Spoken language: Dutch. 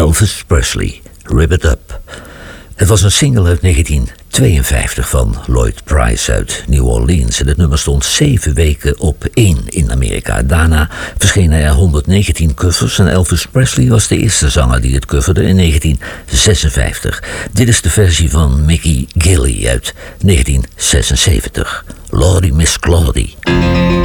Elvis Presley, Rip It Up. Het was een single uit 1952 van Lloyd Price uit New Orleans. En het nummer stond 7 weken op 1 in Amerika. Daarna verschenen er 119 covers en Elvis Presley was de eerste zanger die het coverde in 1956. Dit is de versie van Mickey Gilley uit 1976. Lordy Miss Claudie.